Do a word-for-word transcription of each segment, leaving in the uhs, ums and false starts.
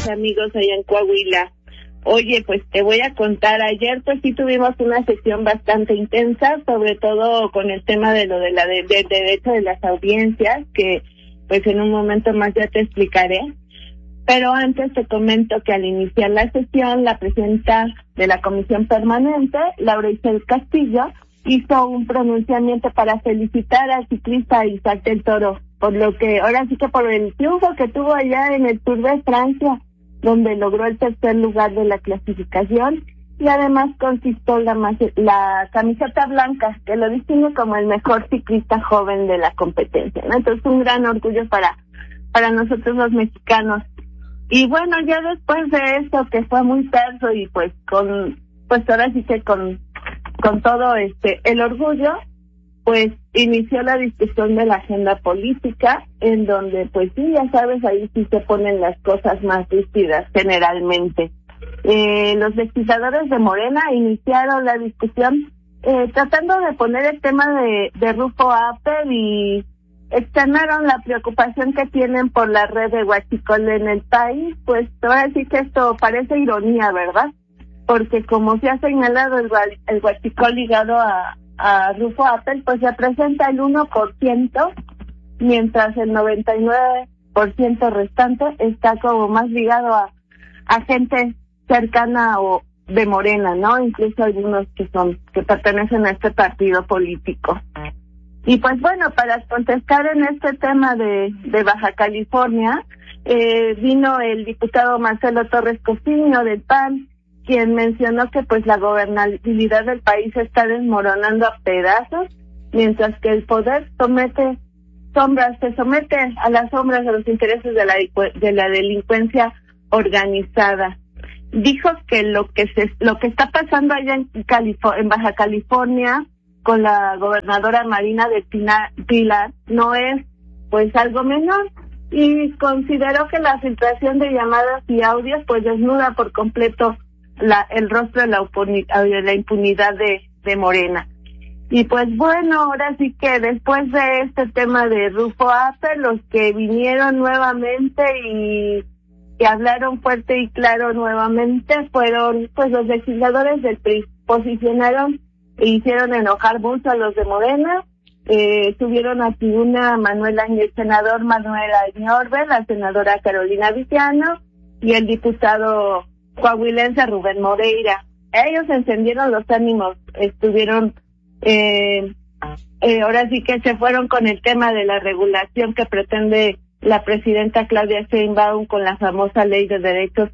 amigos allá en Coahuila. Oye, pues te voy a contar, ayer pues sí tuvimos una sesión bastante intensa, sobre todo con el tema de lo de la de, del derecho de las audiencias, que pues en un momento más ya te explicaré. Pero antes te comento que al iniciar la sesión, la presidenta de la Comisión Permanente, Laura Isel Castillo, hizo un pronunciamiento para felicitar al ciclista Isaac del Toro, por lo que, ahora sí que por el triunfo que tuvo allá en el Tour de Francia, donde logró el tercer lugar de la clasificación, y además conquistó la, la camiseta blanca, que lo distingue como el mejor ciclista joven de la competencia, ¿no? Entonces, un gran orgullo para, para nosotros los mexicanos. Y bueno, ya después de esto, que fue muy terso y pues con, pues ahora sí que con, con todo este, el orgullo, pues inició la discusión de la agenda política, en donde pues sí, ya sabes, ahí sí se ponen las cosas más rígidas generalmente. Eh, los legisladores de Morena iniciaron la discusión eh, tratando de poner el tema de, de Rufo Apel y externaron la preocupación que tienen por la red de huachicol en el país. Pues te voy a decir que esto parece ironía, ¿verdad? Porque como se ha señalado, el, el huachicol ligado a a Rufo Apel, pues representa el uno por ciento, mientras el noventa y nueve por ciento restante está como más ligado a, a gente cercana o de Morena, ¿no? Incluso algunos que son, que pertenecen a este partido político. Y pues bueno, para contestar en este tema de, de Baja California, eh, vino el diputado Marcelo Torres Cofiño del P A N, quien mencionó que pues la gobernabilidad del país se está desmoronando a pedazos, mientras que el poder somete sombras, se somete a las sombras de los intereses de la de la delincuencia organizada. Dijo que lo que se lo que está pasando allá en California, en Baja California, con la gobernadora Marina del Pilar, no es pues algo menor, y consideró que la filtración de llamadas y audios pues desnuda por completo La, el rostro de la, de la impunidad de, de Morena. Y pues bueno, ahora sí que después de este tema de Rufo Apel, los que vinieron nuevamente y que hablaron fuerte y claro nuevamente fueron pues los legisladores del P R I. Posicionaron e hicieron enojar mucho a los de Morena. Eh, tuvieron a tribuna Manuel el senador Manuel Añorbe, la senadora Carolina Villano y el diputado coahuilense Rubén Moreira. Ellos encendieron los ánimos, estuvieron, eh, eh, ahora sí que se fueron con el tema de la regulación que pretende la presidenta Claudia Sheinbaum con la famosa ley de derechos,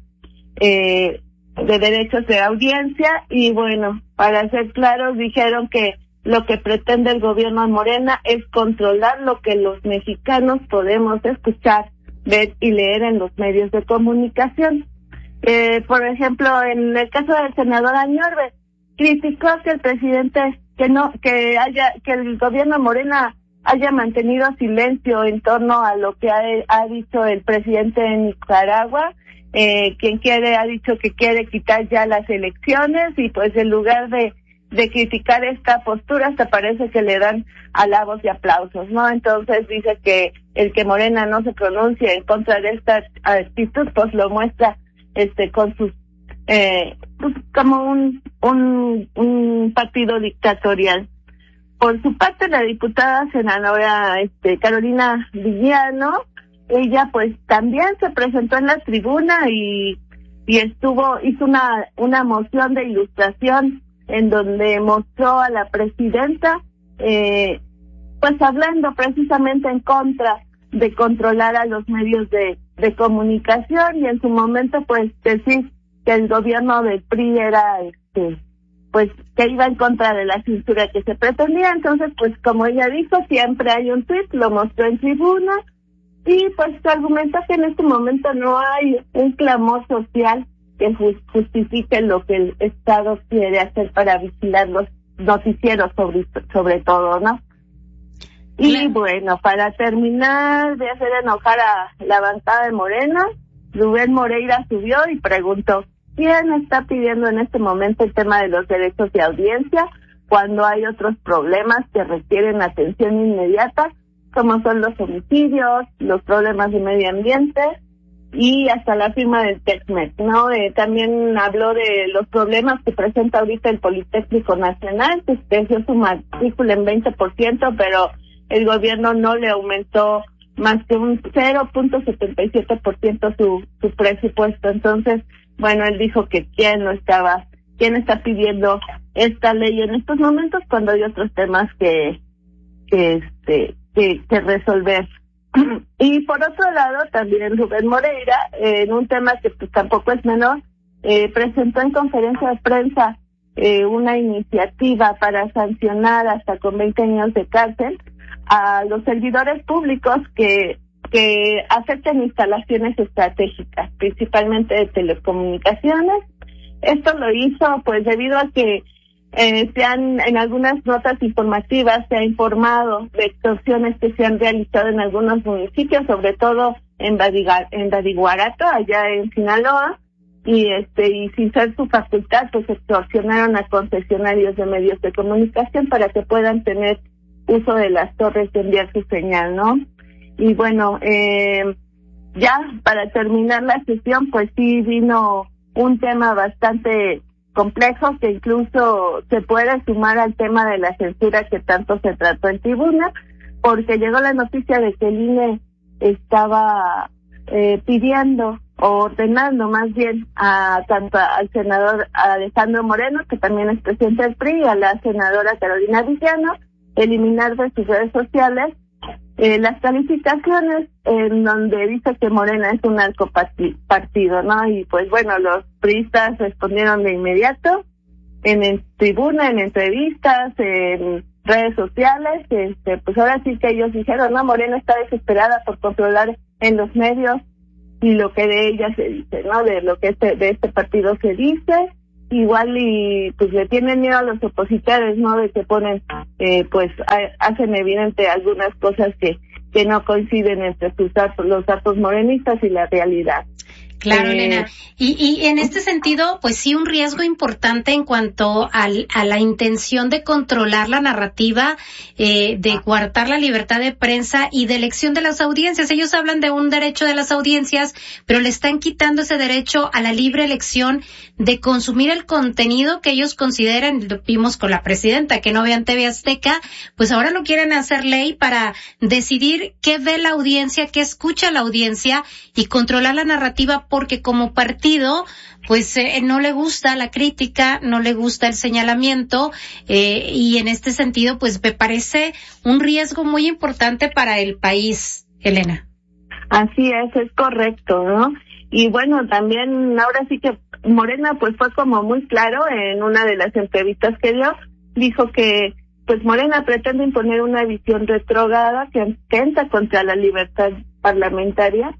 eh, de derechos de audiencia. Y bueno, para ser claros, dijeron que lo que pretende el gobierno de Morena es controlar lo que los mexicanos podemos escuchar, ver y leer en los medios de comunicación. Eh, por ejemplo, en el caso del senador Añorbe, criticó que el presidente, que no, que haya, que el gobierno Morena haya mantenido silencio en torno a lo que ha, ha dicho el presidente de Nicaragua, eh, quien quiere, ha dicho que quiere quitar ya las elecciones, y pues en lugar de, de criticar esta postura, hasta parece que le dan halagos y aplausos, ¿no? Entonces dice que el que Morena no se pronuncie en contra de esta actitud, pues lo muestra este con sus eh pues como un un un partido dictatorial. Por su parte, la diputada senadora este Carolina Villano, ella pues también se presentó en la tribuna y y estuvo hizo una una moción de ilustración en donde mostró a la presidenta eh pues hablando precisamente en contra de controlar a los medios de de comunicación, y en su momento pues decir que el gobierno del P R I era este pues que iba en contra de la censura que se pretendía. Entonces pues como ella dijo, siempre hay un tuit, lo mostró en tribuna, y pues se argumenta que en este momento no hay un clamor social que justifique lo que el Estado quiere hacer para vigilar los noticieros sobre sobre todo, ¿no? Y bueno, para terminar de hacer enojar a la bancada de Morena, Rubén Moreira subió y preguntó: ¿quién está pidiendo en este momento el tema de los derechos de audiencia cuando hay otros problemas que requieren atención inmediata, como son los homicidios, los problemas de medio ambiente? y hasta la firma del TECMEC, ¿no? Eh, también habló de los problemas que presenta ahorita el Politécnico Nacional, que creció su matrícula en veinte por ciento, pero el gobierno no le aumentó más que un cero punto setenta y siete por ciento su, su presupuesto. Entonces, bueno, él dijo que quién no estaba, quién está pidiendo esta ley en estos momentos cuando hay otros temas que, que este, que, que resolver. Y por otro lado, también Rubén Moreira, eh, en un tema que pues tampoco es menor, eh, presentó en conferencia de prensa eh, una iniciativa para sancionar hasta con veinte años de cárcel a los servidores públicos que que afecten instalaciones estratégicas, principalmente de telecomunicaciones. Esto lo hizo pues debido a que Eh, se han, en algunas notas informativas se ha informado de extorsiones que se han realizado en algunos municipios, sobre todo en Badiga, en Badiguarato, allá en Sinaloa, y este y sin ser su facultad, pues extorsionaron a concesionarios de medios de comunicación para que puedan tener uso de las torres de enviar su señal, ¿no? Y bueno, eh, ya para terminar la sesión, pues sí vino un tema bastante complejo que incluso se puede sumar al tema de la censura que tanto se trató en tribuna, porque llegó la noticia de que el I N E estaba eh, pidiendo o ordenando más bien a tanto al senador Alejandro Moreno, que también es presidente del P R I, y a la senadora Carolina Villano, eliminar de sus redes sociales eh, las calificaciones en donde dice que Morena es un narcopartido, ¿no? Y pues bueno, los priistas respondieron de inmediato en, en tribuna, en entrevistas, en redes sociales, este, pues ahora sí que ellos dijeron, no, Morena está desesperada por controlar en los medios y lo que de ella se dice, ¿no? De lo que este, de este partido se dice. Igual y pues le tienen miedo a los opositores, ¿no? De que ponen, eh, pues a, hacen evidente algunas cosas que que no coinciden entre sus datos, los datos morenistas y la realidad. Claro, eh, Elena. Y, y en este sentido, pues sí, un riesgo importante en cuanto al, a la intención de controlar la narrativa, eh, de coartar la libertad de prensa y de elección de las audiencias. Ellos hablan de un derecho de las audiencias, pero le están quitando ese derecho a la libre elección de consumir el contenido que ellos consideran. Lo vimos con la presidenta, que no vean T V Azteca, pues ahora lo quieren hacer ley para decidir qué ve la audiencia, qué escucha la audiencia y controlar la narrativa, porque como partido pues eh, no le gusta la crítica, no le gusta el señalamiento, eh, y en este sentido pues me parece un riesgo muy importante para el país, Elena. Así es, es correcto, ¿no? Y bueno, también ahora sí que Morena pues fue como muy claro en una de las entrevistas que dio, dijo que pues Morena pretende imponer una visión retrógrada que atenta contra la libertad parlamentaria,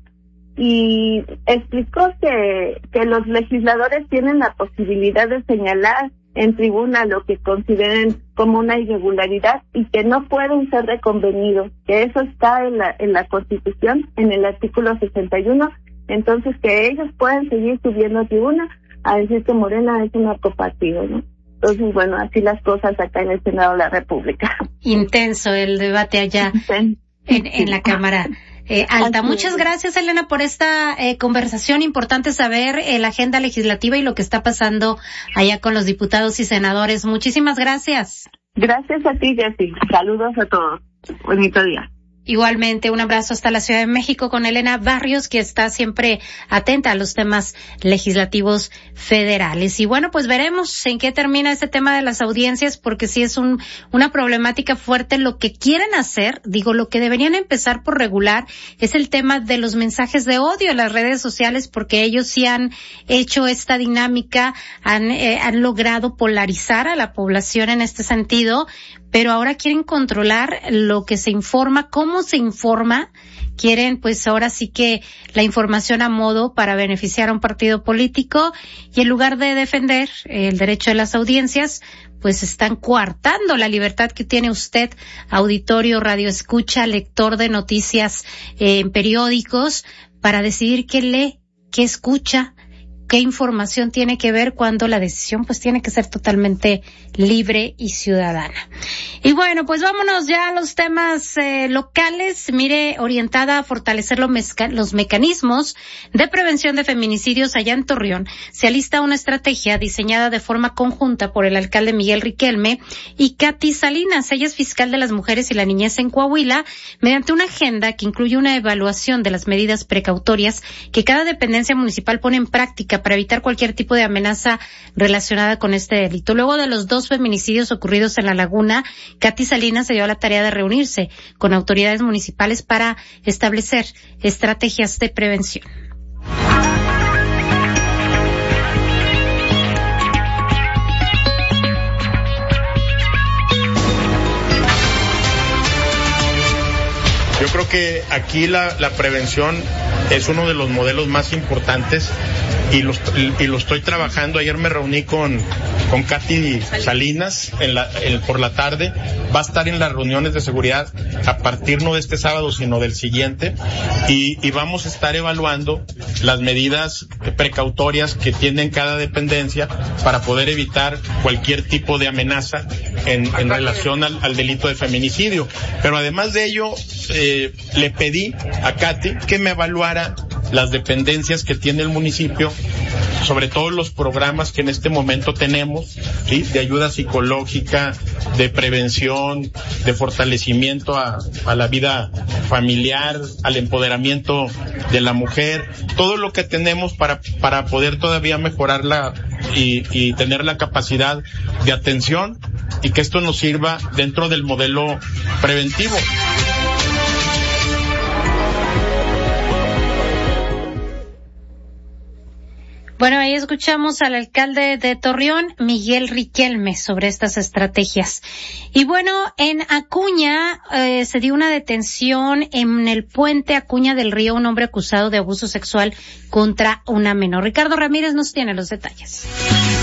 y explicó que, que los legisladores tienen la posibilidad de señalar en tribuna lo que consideren como una irregularidad y que no pueden ser reconvenidos, que eso está en la, en la Constitución, en el artículo sesenta y uno, entonces que ellos pueden seguir subiendo a tribuna a decir que Morena es un narcopartido, ¿no? Entonces, bueno, así las cosas acá en el Senado de la República. Intenso el debate allá en, en la Cámara Eh, alta. Así Muchas es. Gracias, Elena, por esta eh, conversación. Importante saber eh, la agenda legislativa y lo que está pasando allá con los diputados y senadores. Muchísimas gracias. Gracias a ti, Jessy. Saludos a todos. Bonito día. Igualmente, un abrazo hasta la Ciudad de México con Elena Barrios, que está siempre atenta a los temas legislativos federales. Y bueno, pues veremos en qué termina este tema de las audiencias, porque sí es un, una problemática fuerte. Lo que quieren hacer, digo, lo que deberían empezar por regular es el tema de los mensajes de odio en las redes sociales, porque ellos sí han hecho esta dinámica, han, eh, han logrado polarizar a la población en este sentido, pero ahora quieren controlar lo que se informa, cómo se informa, quieren pues ahora sí que la información a modo para beneficiar a un partido político, y en lugar de defender el derecho de las audiencias, pues están coartando la libertad que tiene usted, auditorio, radio escucha, lector de noticias eh, en periódicos, para decidir qué lee, qué escucha, qué información tiene que ver cuando la decisión pues tiene que ser totalmente libre y ciudadana. Y bueno, pues vámonos ya a los temas eh, locales. Mire, orientada a fortalecer los, mezca- los mecanismos de prevención de feminicidios allá en Torreón, se alista una estrategia diseñada de forma conjunta por el alcalde Miguel Riquelme y Katy Salinas. Ella es fiscal de las mujeres y la niñez en Coahuila, mediante una agenda que incluye una evaluación de las medidas precautorias que cada dependencia municipal pone en práctica para evitar cualquier tipo de amenaza relacionada con este delito. Luego de los dos feminicidios ocurridos en La Laguna, Katy Salinas se dio a la tarea de reunirse con autoridades municipales para establecer estrategias de prevención. Yo creo que aquí la, la prevención es uno de los modelos más importantes y lo, y lo estoy trabajando. Ayer me reuní con, con Katy Salinas en la, en, por la tarde. Va a estar en las reuniones de seguridad a partir no de este sábado, sino del siguiente. Y, y vamos a estar evaluando las medidas precautorias que tienen cada dependencia para poder evitar cualquier tipo de amenaza en, en relación al, al delito de feminicidio. Pero además de ello, eh, le pedí a Katy que me evaluara las dependencias que tiene el municipio, sobre todo los programas que en este momento tenemos, ¿sí?, de ayuda psicológica, de prevención, de fortalecimiento a, a la vida familiar, al empoderamiento de la mujer, todo lo que tenemos para, para poder todavía mejorarla y, y tener la capacidad de atención y que esto nos sirva dentro del modelo preventivo. Bueno, ahí escuchamos al alcalde de Torreón, Miguel Riquelme, sobre estas estrategias. Y bueno, en Acuña eh, se dio una detención en el puente Acuña del Río, un hombre acusado de abuso sexual contra una menor. Ricardo Ramírez nos tiene los detalles.